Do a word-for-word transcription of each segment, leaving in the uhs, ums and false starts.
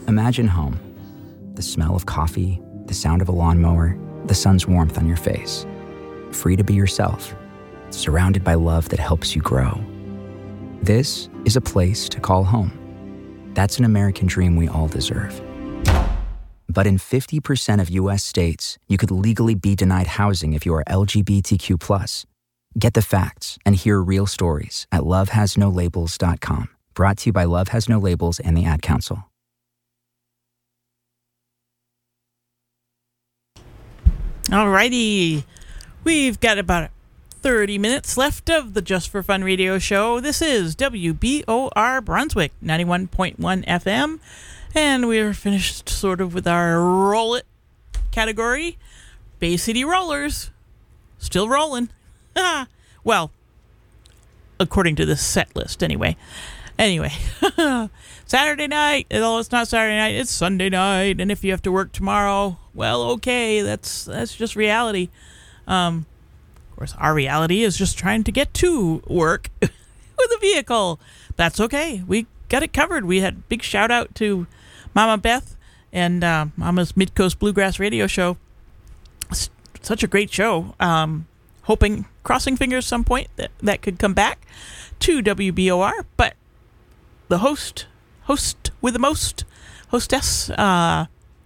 Imagine home. The smell of coffee, the sound of a lawnmower, the sun's warmth on your face. Free to be yourself, surrounded by love that helps you grow. This is a place to call home. That's an American dream we all deserve. But in fifty percent of U S states, you could legally be denied housing if you are L G B T Q plus. Get the facts and hear real stories at love has no labels dot com. Brought to you by Love Has No Labels and the Ad Council. Alrighty. We've got about thirty minutes left of the Just for Fun radio show. This is W B O R Brunswick, ninety-one point one F M. And we're finished sort of with our Roll It category. Bay City Rollers. Still rolling. Well, according to this set list, anyway. Anyway, Saturday night, although it's not Saturday night, it's Sunday night. And if you have to work tomorrow, well, okay, that's that's just reality. Um, of course, our reality is just trying to get to work with a vehicle. That's okay. We got it covered. We had a big shout out to Mama Beth and uh, Mama's Mid-Coast Bluegrass radio show. S- such a great show. Um, hoping, crossing fingers some point that that could come back to W B O R. But the host, host with the most, hostess, uh,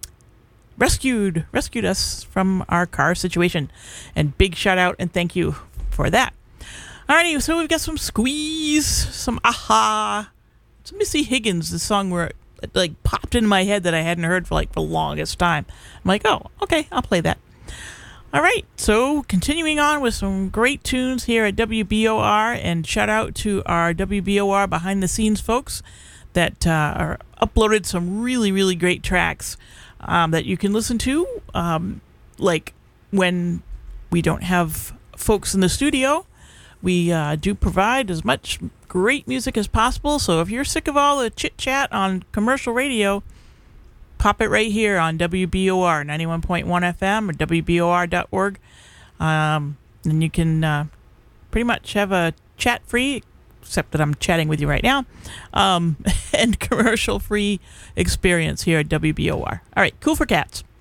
rescued, rescued us from our car situation. And big shout out and thank you for that. Alrighty, so we've got some Squeeze, some Aha, some Missy Higgins, the song where it like popped into my head that I hadn't heard for like the longest time. I'm like, oh, okay, I'll play that. All right, so continuing on with some great tunes here at W B O R, and shout out to our W B O R behind the scenes folks that uh, are uploaded some really, really great tracks um, that you can listen to, um, like when we don't have folks in the studio. We uh, do provide as much great music as possible, so if you're sick of all the chit-chat on commercial radio, pop it right here on W B O R ninety-one point one F M or W B O R dot org. Um, and you can uh, pretty much have a chat-free, except that I'm chatting with you right now, um, and commercial-free experience here at W B O R. All right, Cool for Cats.